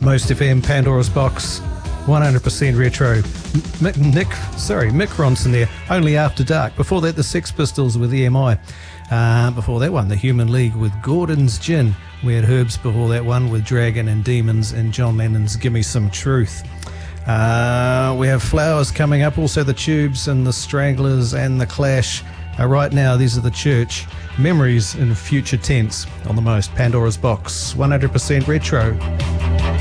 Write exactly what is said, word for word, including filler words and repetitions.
Most F M, Pandora's Box, one hundred percent retro. Mick, Nick, sorry, Mick Ronson there, Only After Dark. Before that, the Sex Pistols with E M I. Uh, before that one, the Human League with Gordon's Gin. We had Herbs before that one with Dragon and Demons, and John Lennon's Gimme Some Truth. Uh, we have Flowers coming up, also the Tubes and the Stranglers and the Clash. Uh, right now, these are the Church. Memories in future tense on the Most Pandora's Box, one hundred percent retro.